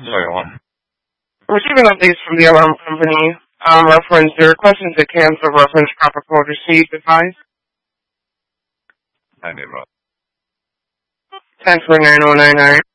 Sorry, one. Receiving updates from the alarm company. Reference, they're requesting to cancel reference proper code received advice. I need, bro. Thanks for 9099.